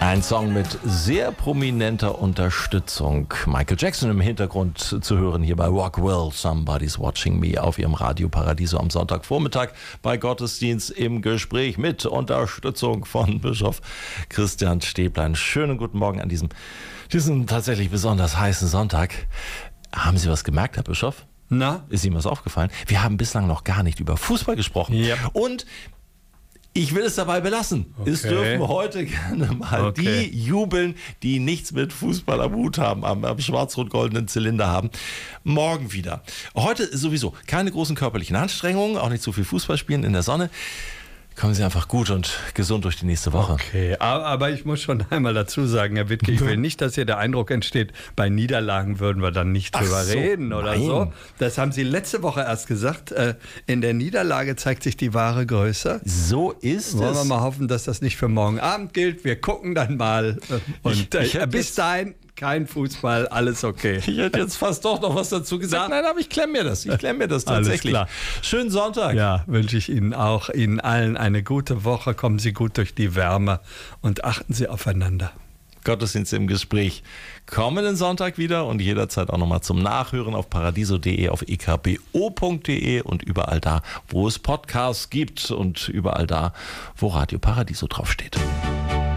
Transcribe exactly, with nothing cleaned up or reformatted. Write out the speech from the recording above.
Ein Song mit sehr prominenter Unterstützung. Michael Jackson im Hintergrund zu hören hier bei Rock Will, Somebody's Watching Me auf Ihrem Radio Paradiso am Sonntagvormittag bei Gottesdienst im Gespräch mit Unterstützung von Bischof Christian Stäblein. Schönen guten Morgen an diesem, diesem tatsächlich besonders heißen Sonntag. Haben Sie was gemerkt, Herr Bischof? Na? Ist Ihnen was aufgefallen? Wir haben bislang noch gar nicht über Fußball gesprochen. Ja. Und ich will es dabei belassen. Okay. Es dürfen heute gerne mal okay. die jubeln, die nichts mit Fußball am Hut haben, am, am schwarz-rot-goldenen Zylinder haben. Morgen wieder. Heute sowieso keine großen körperlichen Anstrengungen, auch nicht so viel Fußball spielen in der Sonne. Kommen Sie einfach gut und gesund durch die nächste Woche. Okay, aber ich muss schon einmal dazu sagen, Herr Wittke, ich will nicht, dass hier der Eindruck entsteht, bei Niederlagen würden wir dann nicht drüber so, reden oder nein. so. Das haben Sie letzte Woche erst gesagt. In der Niederlage zeigt sich die wahre Größe. So ist Wollen es. Wollen wir mal hoffen, dass das nicht für morgen Abend gilt. Wir gucken dann mal. Und ich, ich bis dahin kein Fußball, alles okay. Ich hätte jetzt fast doch noch was dazu gesagt. Nein, aber ich klemme mir das. Ich klemme mir das tatsächlich. Alles klar. Schönen Sonntag. Ja, wünsche ich Ihnen auch. Ihnen allen eine gute Woche. Kommen Sie gut durch die Wärme und achten Sie aufeinander. Gottesdienst im Gespräch kommenden Sonntag wieder und jederzeit auch nochmal zum Nachhören auf paradiso punkt de, auf e k b o punkt de und überall da, wo es Podcasts gibt und überall da, wo Radio Paradiso draufsteht.